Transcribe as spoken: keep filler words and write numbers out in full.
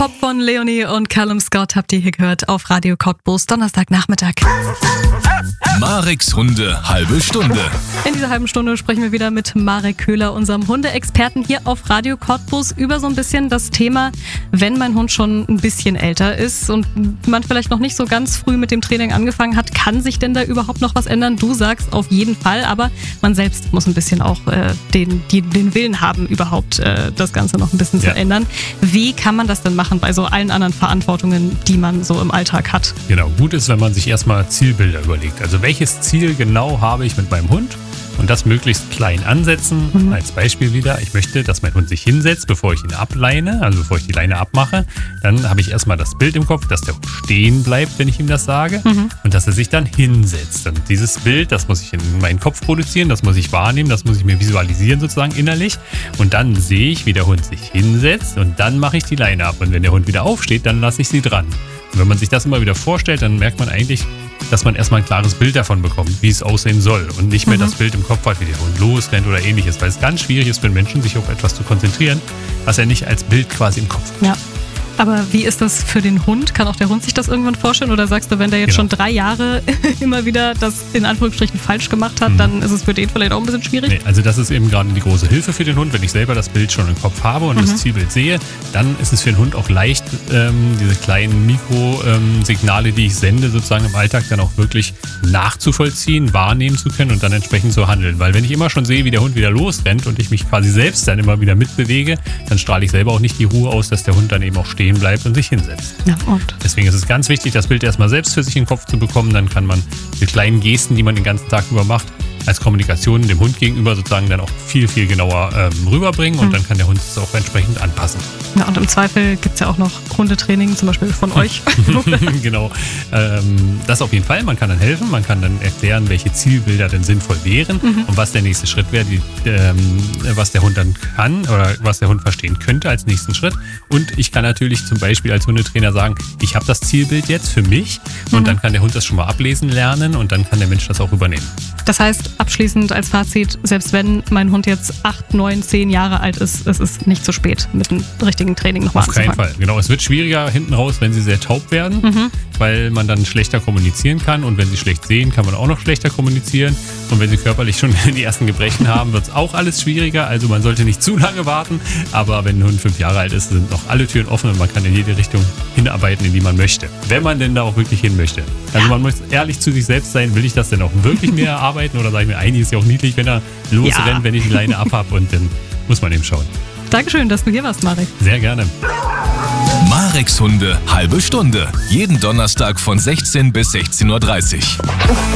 Pop von Leonie und Callum Scott habt ihr hier gehört auf Radio Cottbus, Donnerstagnachmittag. Mareks Hunde, halbe Stunde. In dieser halben Stunde sprechen wir wieder mit Marek Köhler, unserem Hundeexperten hier auf Radio Cottbus, über so ein bisschen das Thema, wenn mein Hund schon ein bisschen älter ist und man vielleicht noch nicht so ganz früh mit dem Training angefangen hat, kann sich denn da überhaupt noch was ändern? Du sagst auf jeden Fall, aber man selbst muss ein bisschen auch äh, den, die, den Willen haben, überhaupt äh, das Ganze noch ein bisschen ja. zu ändern. Wie kann man das denn machen bei so allen anderen Verantwortungen, die man so im Alltag hat? Genau, gut ist, wenn man sich erstmal Zielbilder überlegt. Also welches Ziel genau habe ich mit meinem Hund? Und das möglichst klein ansetzen. Mhm. Als Beispiel wieder, ich möchte, dass mein Hund sich hinsetzt, bevor ich ihn ableine, also bevor ich die Leine abmache. Dann habe ich erstmal das Bild im Kopf, dass der Hund stehen bleibt, wenn ich ihm das sage. Mhm. Und dass er sich dann hinsetzt. Und dieses Bild, das muss ich in meinen Kopf produzieren, das muss ich wahrnehmen, das muss ich mir visualisieren sozusagen innerlich. Und dann sehe ich, wie der Hund sich hinsetzt und dann mache ich die Leine ab. Und wenn der Hund wieder aufsteht, dann lasse ich sie dran. Und wenn man sich das immer wieder vorstellt, dann merkt man eigentlich, dass man erstmal ein klares Bild davon bekommt, wie es aussehen soll und nicht mehr mhm. das Bild im Kopf hat, wie der Hund losrennt oder ähnliches, weil es ganz schwierig ist für den Menschen, sich auf etwas zu konzentrieren, was er nicht als Bild quasi im Kopf hat. Ja. Aber wie ist das für den Hund? Kann auch der Hund sich das irgendwann vorstellen? Oder sagst du, wenn der jetzt genau. schon drei Jahre immer wieder das in Anführungsstrichen falsch gemacht hat, mhm. dann ist es für den vielleicht auch ein bisschen schwierig? Nee, also das ist eben gerade die große Hilfe für den Hund. Wenn ich selber das Bild schon im Kopf habe und mhm. das Zielbild sehe, dann ist es für den Hund auch leicht, ähm, diese kleinen Mikrosignale, ähm, die ich sende, sozusagen im Alltag dann auch wirklich nachzuvollziehen, wahrnehmen zu können und dann entsprechend zu handeln. Weil wenn ich immer schon sehe, wie der Hund wieder losrennt und ich mich quasi selbst dann immer wieder mitbewege, dann strahle ich selber auch nicht die Ruhe aus, dass der Hund dann eben auch steht bleibt und sich hinsetzt. Ja, und? Deswegen ist es ganz wichtig, das Bild erstmal selbst für sich in den Kopf zu bekommen. Dann kann man die kleinen Gesten, die man den ganzen Tag über macht, als Kommunikation dem Hund gegenüber sozusagen dann auch viel, viel genauer ähm, rüberbringen und mhm. dann kann der Hund es auch entsprechend anpassen. Ja, und im Zweifel gibt es ja auch noch Hundetraining, zum Beispiel von euch. Genau, ähm, das auf jeden Fall. Man kann dann helfen, man kann dann erklären, welche Zielbilder denn sinnvoll wären mhm. und was der nächste Schritt wäre, die, ähm, was der Hund dann kann oder was der Hund verstehen könnte als nächsten Schritt. Und ich kann natürlich zum Beispiel als Hundetrainer sagen, ich habe das Zielbild jetzt für mich und mhm. dann kann der Hund das schon mal ablesen lernen und dann kann der Mensch das auch übernehmen. Das heißt, abschließend als Fazit, selbst wenn mein Hund jetzt acht, neun, zehn Jahre alt ist, es ist nicht zu spät, mit dem richtigen Training nochmal anzufangen. Auf keinen Fall. Genau, es wird schwieriger hinten raus, wenn sie sehr taub werden, mhm. weil man dann schlechter kommunizieren kann und wenn sie schlecht sehen, kann man auch noch schlechter kommunizieren und wenn sie körperlich schon die ersten Gebrechen haben, wird es auch alles schwieriger. Also man sollte nicht zu lange warten, aber wenn ein Hund fünf Jahre alt ist, sind noch alle Türen offen und man kann in jede Richtung hinarbeiten, in die man möchte. Wenn man denn da auch wirklich hin möchte. Also man muss ehrlich zu sich selbst sein, will ich das denn auch wirklich mehr arbeiten oder sage ich mir, eigentlich ist ja auch niedlich, wenn er losrennt, ja. wenn ich die Leine abhab und dann muss man eben schauen. Dankeschön, dass du hier warst, Marek. Sehr gerne. Mareks Hunde, halbe Stunde. Jeden Donnerstag von sechzehn bis sechzehn Uhr dreißig.